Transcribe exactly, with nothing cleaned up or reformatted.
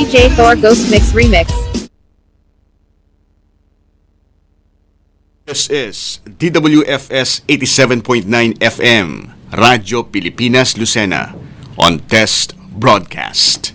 D J Thor Ghost Mix Remix. This is D W F S eighty-seven point nine F M, Radyo Pilipinas Lucena, on Test Broadcast.